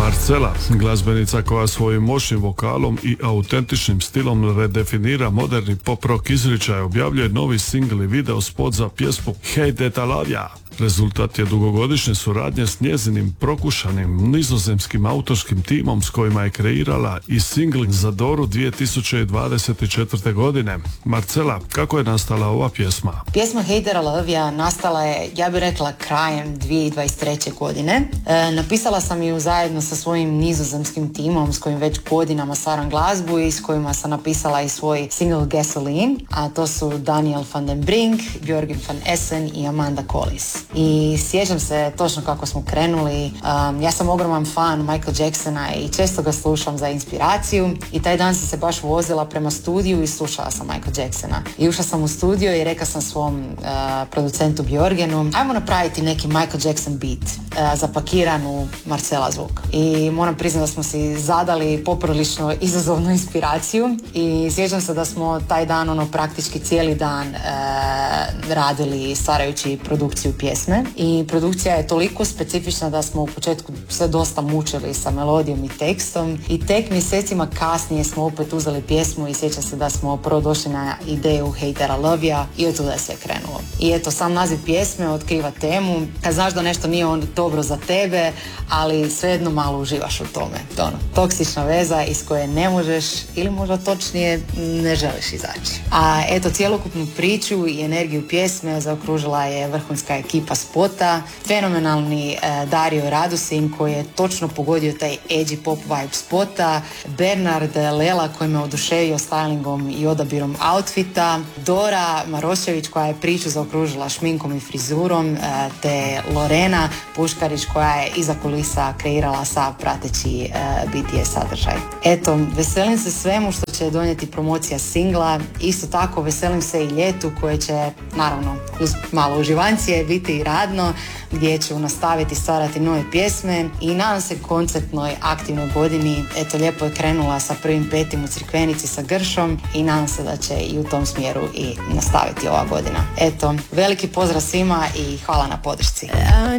Marcela, glazbenica koja svojim moćnim vokalom i autentičnim stilom redefinira moderni pop rock izričaj, objavljuje novi singl i video spot za pjesmu Hey That I Love Ya. Rezultat je dugogodišnje suradnje s njezinim prokušanim nizozemskim autorskim timom s kojima je kreirala i singl za Doru 2024. godine. Marcela, kako je nastala ova pjesma? Pjesma Hey That I Love Ya nastala je, ja bih rekla, krajem 2023. godine. Napisala sam ju zajedno sa svojim nizozemskim timom s kojim već godinama stvaram glazbu i s kojima sam napisala i svoj single Gasoline, a to su Daniel van den Brink, Björgen van Essen i Amanda Collis. I sjećam se točno kako smo krenuli. Ja sam ogroman fan Michael Jacksona i često ga slušam za inspiraciju i taj dan sam se baš vozila prema studiju i slušala sam Michael Jacksona. I ušla sam u studio i rekla sam svom producentu Björgenu, ajmo napraviti neki Michael Jackson beat zapakiran u Marcela zvuk. I moram priznati da smo si zadali poprilično izazovnu inspiraciju i sjećam se da smo taj dan praktički cijeli dan radili stvarajući produkciju pjesme. I produkcija je toliko specifična da smo u početku sve dosta mučili sa melodijom i tekstom i tek mjesecima kasnije smo opet uzeli pjesmu i sjećam se da smo prvo došli na ideju Hey That I Love Ya i od tuda je sve krenulo. I eto, sam naziv pjesme otkriva temu, kad znaš da nešto nije dobro za tebe, ali svejedno malo uživaš u tome. To ono, toksična veza iz koje ne možeš ili možda točnije ne želiš izaći. A eto, cjelokupnu priču i energiju pjesme zaokružila je vrhunska ekipa spota, fenomenalni Dario Radusin koji je točno pogodio taj edgy pop vibe spota, Bernard Lela koji me oduševio stylingom i odabirom outfita, Dora Marošević koja je priču zaokružila šminkom i frizurom, te Lorena Puškarić koja je iza kulisa kreirala sav prateći BTS sadržaj. Eto, veselim se svemu što će donijeti promocija singla, isto tako veselim se i ljetu koje će, naravno, uz malo uživancije biti i radno, gdje ću nastaviti stvarati nove pjesme i nadam se koncertnoj aktivnoj godini. Eto, lijepo je krenula sa 1.5. u Crikvenici sa Gršom i nadam se da će i u tom smjeru i nastaviti ova godina. Eto, veliki pozdrav svima i hvala na podršci.